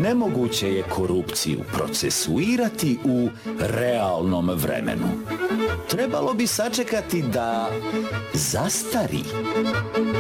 nemoguće je korupciju procesuirati u realnom vremenu. Trebalo bi sačekati da zastari.